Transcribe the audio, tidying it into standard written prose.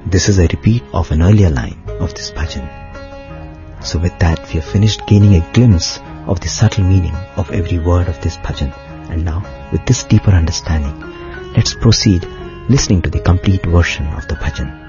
This is a repeat of an earlier line of this bhajan. So with that, we have finished gaining a glimpse of the subtle meaning of every word of this bhajan. And now, with this deeper understanding, let's proceed listening to the complete version of the bhajan.